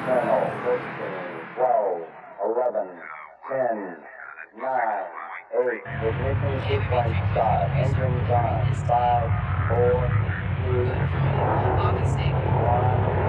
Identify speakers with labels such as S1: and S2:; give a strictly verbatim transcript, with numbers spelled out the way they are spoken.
S1: Terminal, thirteen, twelve, eleven, ten, nine, eight, ignition sequence start, engines on, five, four, three, two,